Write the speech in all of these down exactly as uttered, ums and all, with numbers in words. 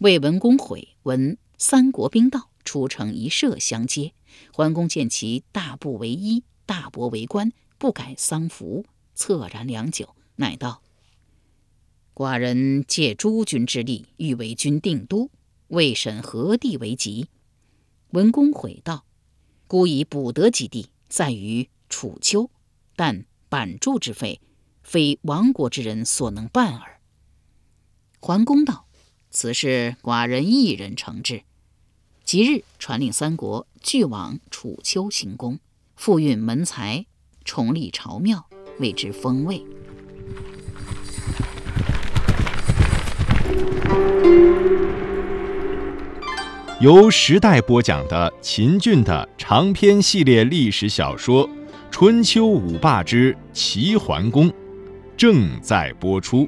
魏文公悔，闻三国兵到，出城一射相接。桓公见其大步为衣，大帛为冠，不改丧服，恻然良久，乃道：寡人借诸君之力，欲为君定都，未审何地为急。文公悔道：孤以补得几地，在于楚丘，但版筑之费，非亡国之人所能办耳。桓公道：此事寡人一人承之。即日传令三国俱往楚丘行宫，复运门财，重立朝庙，谓之封卫。 由时代播讲的秦俊的长篇系列历史小说《春秋五霸之齐桓公》正在播出。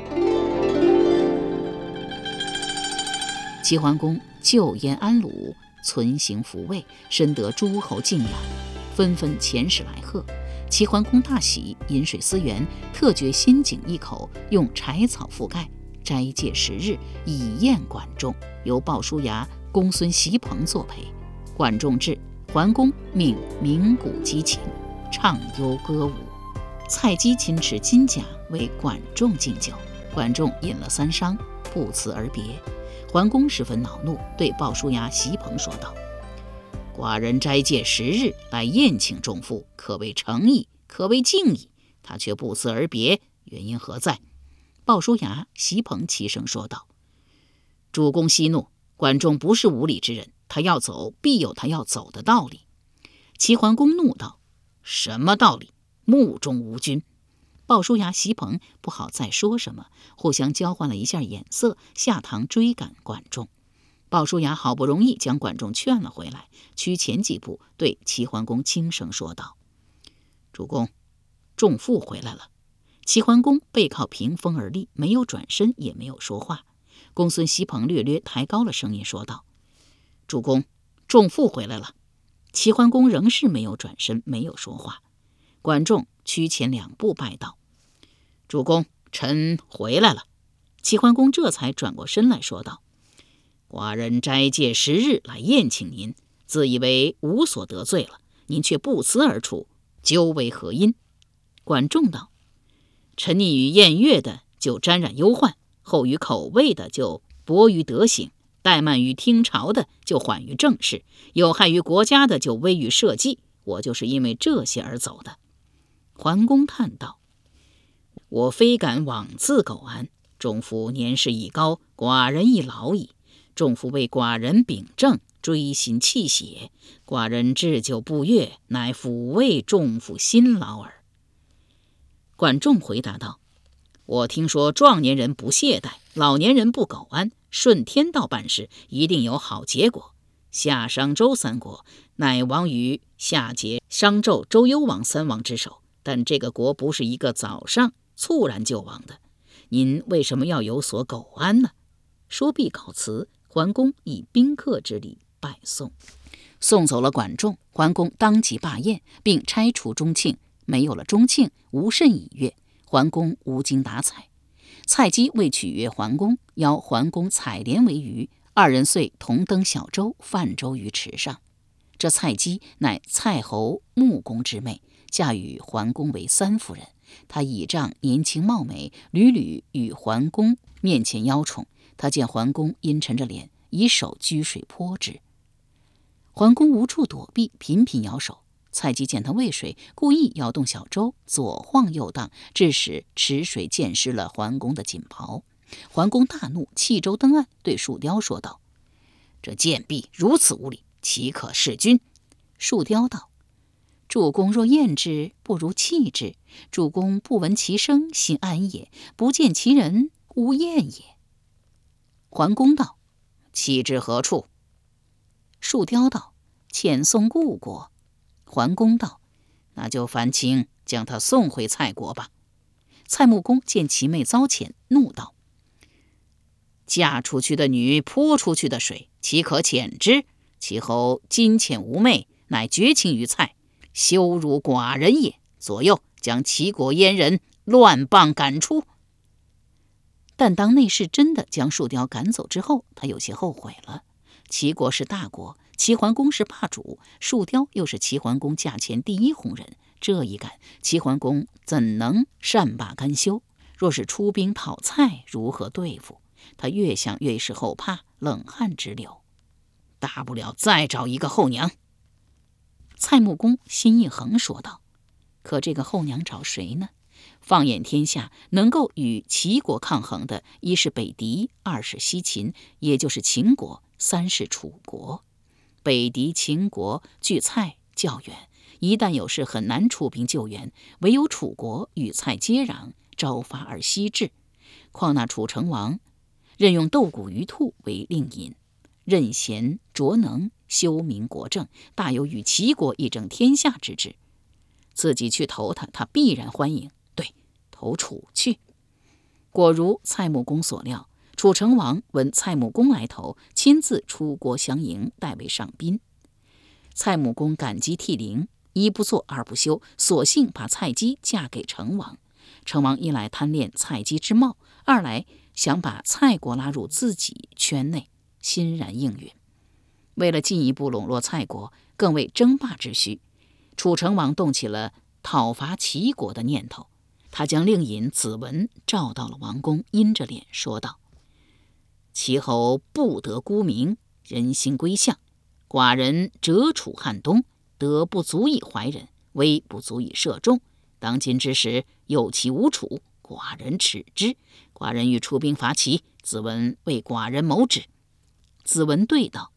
齐桓公就燕安鲁，存行服卫，深得诸侯敬仰，纷纷遣使来贺。齐桓公大喜，饮水思源，特掘新井一口，用柴草覆盖，斋戒十日，以宴管仲，由鲍叔牙、公孙袭彭作陪。管仲至，桓公命鸣鼓击琴，唱幽歌舞。蔡姬亲持金甲为管仲敬酒，管仲饮了三觞，不辞而别。桓公十分恼怒，对鲍叔牙、袭彭说道：寡人斋戒十日来宴请仲父，可谓诚意，可谓敬意，他却不辞而别，原因何在？鲍叔牙、袭彭齐声说道：主公息怒，管仲不是无礼之人，他要走必有他要走的道理。齐桓公怒道：什么道理？目中无君。鲍叔牙、袭彭不好再说什么，互相交换了一下眼色，下堂追赶管仲。鲍叔牙好不容易将管仲劝了回来，趋前几步，对齐桓公轻声说道：主公，仲父回来了。齐桓公背靠屏风而立，没有转身，也没有说话。公孙袭彭略略抬高了声音说道：主公，仲父回来了。齐桓公仍是没有转身，没有说话。管仲趋前两步拜道：主公，臣回来了。齐桓公这才转过身来说道：寡人斋戒十日来宴请您，自以为无所得罪了，您却不辞而出，究为何因？管仲道：沉溺于宴乐的就沾染忧患，厚于口味的就薄于德行，怠慢于听朝的就缓于政事，有害于国家的就危于社稷，我就是因为这些而走的。桓公叹道：我非敢妄自苟安，仲父年事已高，寡人亦老矣，仲父为寡人秉政，追心泣血，寡人置酒不悦，乃抚慰仲父辛劳耳。管仲回答道：我听说壮年人不懈怠，老年人不苟安，顺天道办事，一定有好结果。夏商周三国乃亡于夏桀、商纣、周幽王三王之手，但这个国不是一个早上猝然就亡的，您为什么要有所苟安呢？说毕告辞，桓公以宾客之礼拜送。送走了管仲，桓公当即罢宴，并拆除钟庆。没有了钟庆，无甚以乐，桓公无精打采。蔡姬为取悦桓公，邀桓公采莲为鱼，二人遂同登小舟，泛舟于池上。这蔡姬乃蔡侯穆公之妹，嫁与桓公为三夫人。她倚仗年轻貌美，屡屡与桓公面前邀宠。她见桓公阴沉着脸，以手掬水泼之。桓公无处躲避，频频摇手。蔡姬见他畏水，故意摇动小舟，左晃右荡，致使池水溅湿了桓公的锦袍。桓公大怒，弃舟登岸，对树雕说道：这贱婢如此无礼，岂可弑君？树雕道：主公若厌之，不如弃之。主公不闻其声，心安也；不见其人，无厌也。桓公道：弃之何处？树雕道：遣送故国。桓公道：那就烦卿将他送回蔡国吧。蔡穆公见其妹遭遣，怒道：嫁出去的女泼出去的水，岂可遣之？其后今遣无妹，乃绝情于蔡，羞辱寡人也。左右将齐国阉人乱棒赶出。 但当内侍真的将树雕赶走之后，他有些后悔了。齐国是大国，齐桓公是霸主，树雕又是齐桓公驾前第一红人，这一赶，齐桓公怎能善罢甘休？若是出兵讨蔡，如何对付？他越想越是后怕，冷汗直流。大不了再找一个后娘。蔡穆公心一横说道。可这个后娘找谁呢？放眼天下，能够与齐国抗衡的，一是北狄，二是西秦，也就是秦国，三是楚国。北狄、秦国距蔡较远，一旦有事很难出兵救援，唯有楚国与蔡接壤，朝发而夕至。况那楚成王任用斗谷于兔为令尹，任贤卓能，修明国政，大有与齐国一争天下之志。自己去投他，他必然欢迎。对，投楚去。果如蔡穆公所料，楚成王闻蔡穆公来投，亲自出国相迎，代为上宾。蔡穆公感激涕零，一不做二不休，索性把蔡姬嫁给成王。成王一来贪恋蔡姬之貌，二来想把蔡国拉入自己圈内，欣然应允。为了进一步笼络蔡国，更为争霸之需，楚成王动起了讨伐齐国的念头。他将令尹子文召到了王宫，阴着脸说道：齐侯不得孤名，人心归向。寡人折楚汉东，德不足以怀人，威不足以摄众。当今之时，有齐无楚，寡人耻之。寡人欲出兵伐齐，子文为寡人谋之。子文对道：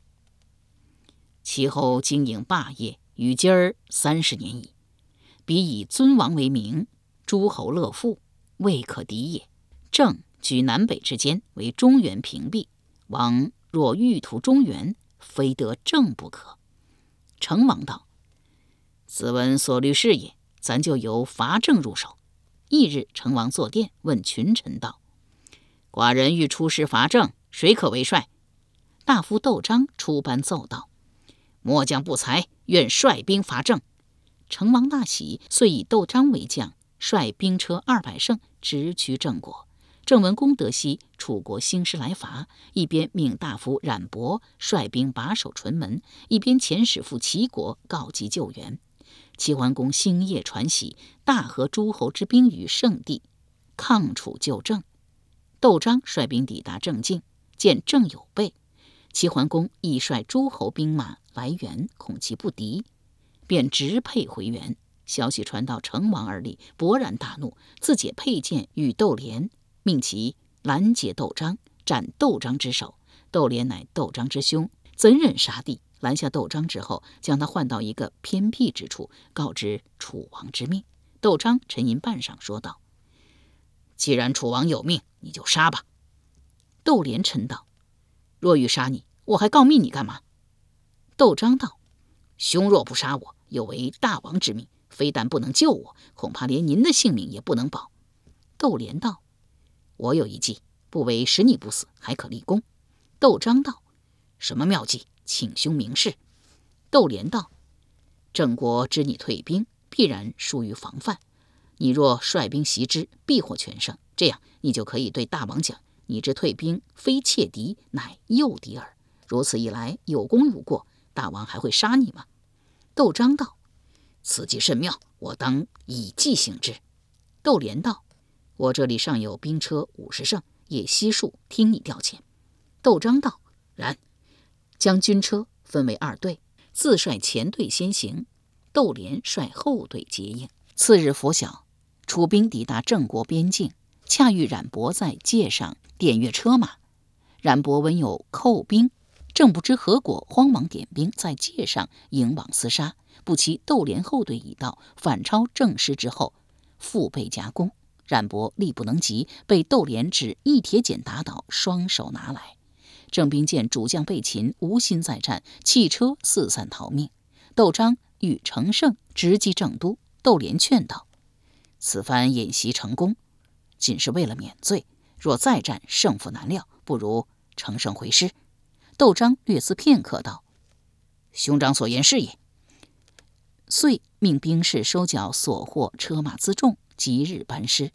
齐侯经营霸业，与今儿三十年矣。彼以尊王为名，诸侯乐富，未可敌也。郑居南北之间，为中原屏蔽。王若欲图中原，非得郑不可。成王道：子文所虑是也，咱就由伐郑入手。翌日，成王坐殿，问群臣道：寡人欲出师伐郑，谁可为帅？大夫窦章出班奏道：末将不才，愿率兵伐郑。成王大喜，遂以窦章为将，率兵车二百乘，直趋郑国。郑文公得悉楚国兴师来伐，一边命大夫冉伯率兵把守淳门，一边遣使赴齐国告急救援。齐桓公星夜传喜，大合诸侯之兵于圣地，抗楚救郑。窦章率兵抵达郑境，见郑有备，齐桓公亦率诸侯兵马来援，恐其不敌，便直配回援。消息传到成王耳里，勃然大怒，自解佩剑与窦连，命其拦截窦章，斩窦章之首。窦连乃窦章之兄，怎忍杀弟？拦下窦章之后，将他换到一个偏僻之处，告知楚王之命。窦章沉吟半晌，说道：既然楚王有命，你就杀吧。窦连嗔道：若欲杀你，我还告密你干嘛？窦章道：兄若不杀我，有违大王之命，非但不能救我，恐怕连您的性命也不能保。窦连道：我有一计，不为使你不死，还可立功。窦章道：什么妙计？请兄明示。窦连道：郑国知你退兵，必然疏于防范，你若率兵袭之，必获全胜。这样你就可以对大王讲，你之退兵非窃敌，乃诱敌耳。如此一来，有功无过，大王还会杀你吗？窦章道：此计甚妙，我当以计行之。窦连道：我这里尚有兵车五十乘，也悉数听你调遣。窦章道：然。将军车分为二队，自率前队先行，窦连率后队接应。次日拂晓，楚兵抵达郑国边境，恰遇冉伯在界上点阅车马。冉伯闻有寇兵，正不知何果，慌忙点兵在界上迎往厮杀。不期窦连后队已到，反超郑师之后，腹背夹攻。冉伯力不能及，被窦连只一铁锏打倒，双手拿来。郑兵见主将被擒，无心再战，弃车四散逃命。窦章欲乘胜直击郑都，窦连劝道：此番演习成功，仅是为了免罪，若再战，胜负难料，不如乘胜回师。窦章略思片刻道：兄长所言是也。遂命兵士收缴所获车马辎重，即日班师。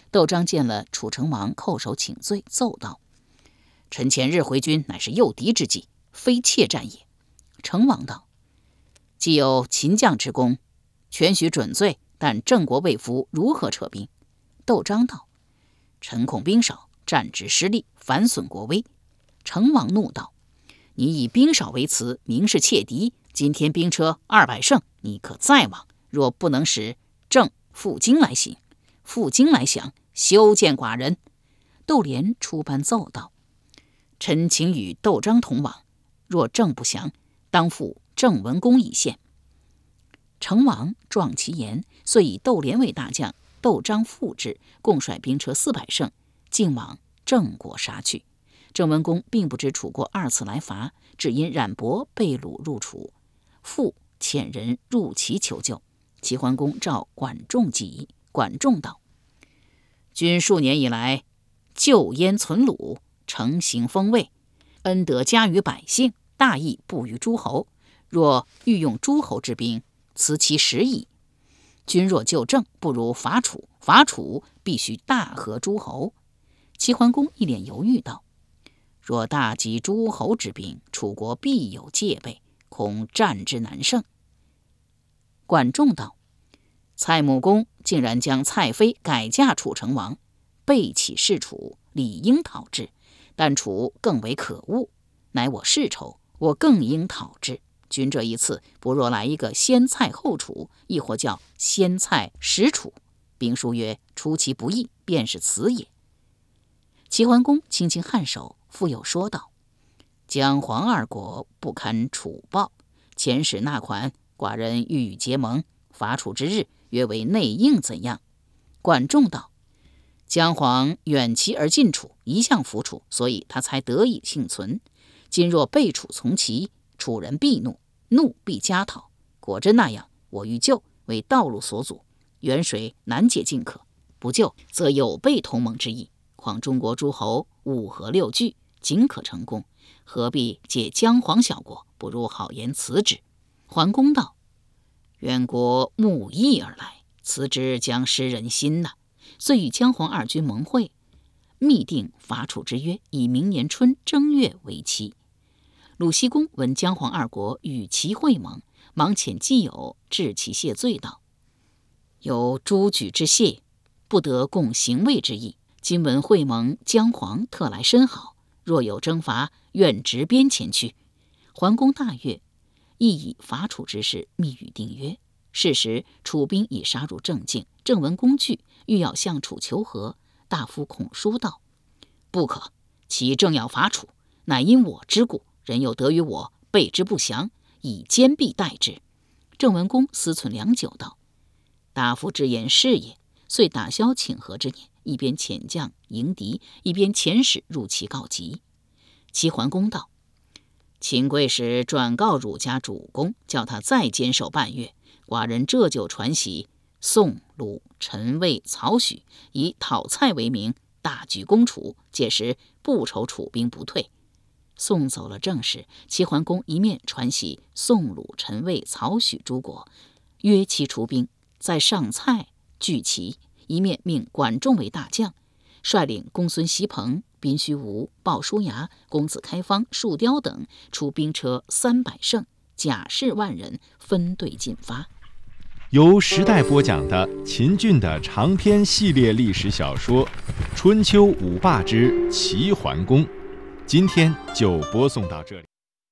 窦章见了楚成王，叩首请罪，奏道：“臣前日回军，乃是诱敌之计，非怯战也。”成王道：“既有秦将之功，全许准罪，但郑国未服，如何撤兵？”窦章道：“臣恐兵少，战之失利，反损国威。”成王怒道：“你以兵少为辞，明是窃敌。今天兵车二百乘，你可再往。若不能使郑负荆来行，负荆来降，休见寡人。”窦连出班奏道：“臣请与窦章同往，若郑不降，当付郑文公以献。”成王壮其言，遂以窦连为大将，窦章副之，共率兵车四百乘，径往郑国杀去。郑文公并不知楚国二次来伐，只因冉伯被掳入楚，复遣人入齐求救。齐桓公召管仲集，管仲道：“君数年以来，救燕存鲁，承行封卫，恩德加于百姓，大义布于诸侯。若欲用诸侯之兵，辞其实矣。君若救郑，不如伐楚，伐楚必须大和诸侯。”齐桓公一脸犹豫道：“若大集诸侯之兵，楚国必有戒备，恐战之难胜。”管仲道：“蔡穆公竟然将蔡妃改嫁楚成王，背弃事楚，理应讨之。但楚更为可恶，乃我世仇，我更应讨之。君这一次，不若来一个先蔡后楚，亦或叫先蔡始楚。兵书曰：出其不意，便是此也。”齐桓公轻轻颔首，复又说道：“姜黄二国不堪楚暴，遣使纳款，寡人欲与结盟，伐楚之日，约为内应，怎样？”管仲道：“姜黄远齐而近楚，一向服楚，所以他才得以幸存。今若背楚从齐，楚人必怒，怒必加讨。果真那样，我欲救，为道路所阻，远水难解近渴；不救，则有悖同盟之意。况中国诸侯五合六拒，仅可成功，何必借姜黄小国？不如好言辞之。”桓公道：“远国慕义而来，辞之将失人心呐。”遂与姜黄二军盟会，密定伐楚之约，以明年春正月为期。鲁僖公闻姜黄二国与齐会盟，忙遣季友致其谢罪道：“有诸举之谢，不得共行魏之意。今闻会盟，姜黄特来深好，若有征伐，愿执鞭前去。”桓公大悦，亦以伐楚之事密语定约。是时楚兵已杀入郑境，郑文公惧，欲要向楚求和。大夫孔叔道：“不可，其正要伐楚，乃因我之故，人又得于我，备之不降，以坚壁待之。”郑文公思忖良久，道：“大夫之言是也。”遂打消请和之念，一边遣将迎敌，一边遣使入齐告急。齐桓公道：“秦贵使转告汝家主公，叫他再坚守半月。寡人这就传檄，宋、鲁、陈、魏、曹、许以讨蔡为名，大举攻楚，届时不愁楚兵不退。”送走了郑使，齐桓公一面传檄宋、鲁、陈、魏、曹、许诸国，约其楚兵在上蔡聚齐，一面命管仲为大将，率领公孙袭彭、宾须吴、鲍叔牙、公子开方、树雕等出兵车三百乘，甲士万人，分队进发。 由时代播讲的秦俊的长篇系列历史小说《春秋五霸之齐桓公》，今天就播送到这里。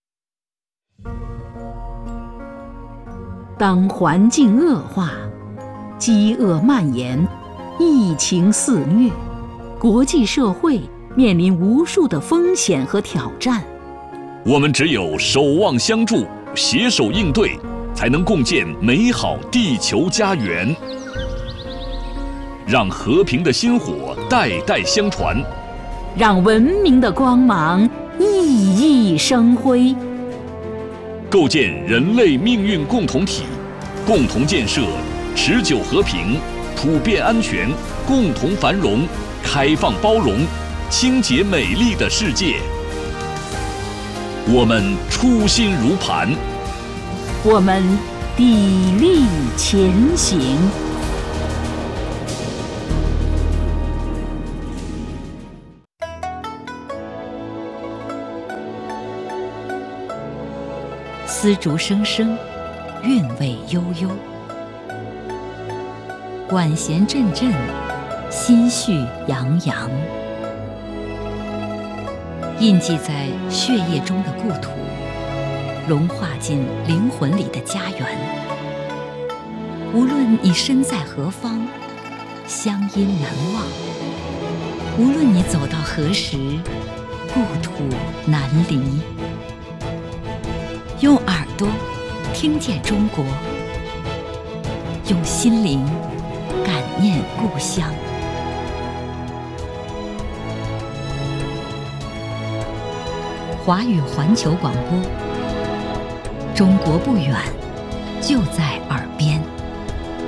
当环境恶化，饥饿蔓延，疫情肆虐，国际社会面临无数的风险和挑战。 我们只有守望相助，携手应对，才能共建美好地球家园，让和平的薪火代代相传， 让文明的光芒熠熠生辉， 构建人类命运共同体，共同建设持久和平、普遍安全、共同繁荣、开放包容、清洁美丽的世界。我们初心如磐， 我们砥砺前行。 丝竹声声，韵味悠悠。管弦阵阵，心绪洋洋。印记在血液中的故土，融化进灵魂里的家园。无论你身在何方，乡音难忘；无论你走到何时，故土难离。用耳朵听见中国，用心灵感念故乡。华语环球广播，中国不远，就在耳边。